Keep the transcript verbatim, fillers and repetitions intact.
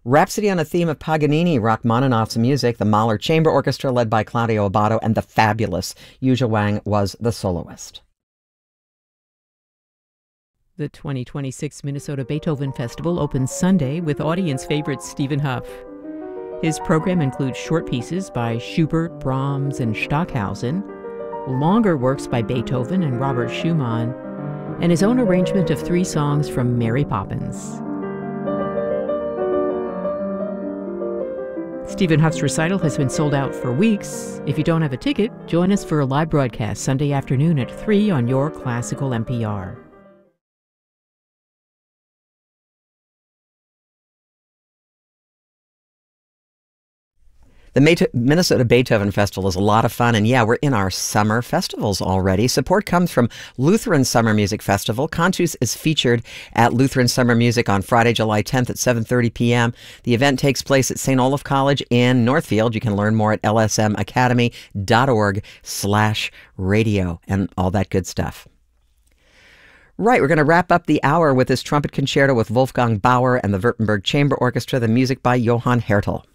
Rhapsody on a Theme of Paganini, Rachmaninoff's music. The Mahler Chamber Orchestra, led by Claudio Abbado, and the fabulous Yu Wang was the soloist. The twenty twenty-six Minnesota Beethoven Festival opens Sunday with audience favorite Stephen Hough. His program includes short pieces by Schubert, Brahms, and Stockhausen, longer works by Beethoven and Robert Schumann, and his own arrangement of three songs from Mary Poppins. Stephen Hough's recital has been sold out for weeks. If you don't have a ticket, join us for a live broadcast Sunday afternoon at three on your classical N P R. The Minnesota Beethoven Festival is a lot of fun, and yeah, we're in our summer festivals already. Support comes from Lutheran Summer Music Festival. Cantus is featured at Lutheran Summer Music on Friday, July tenth at seven thirty p.m. The event takes place at Saint Olaf College in Northfield. You can learn more at l s m academy dot org slash radio and all that good stuff. Right, we're going to wrap up the hour with this trumpet concerto with Wolfgang Bauer and the Württemberg Chamber Orchestra, the music by Johann Hertel.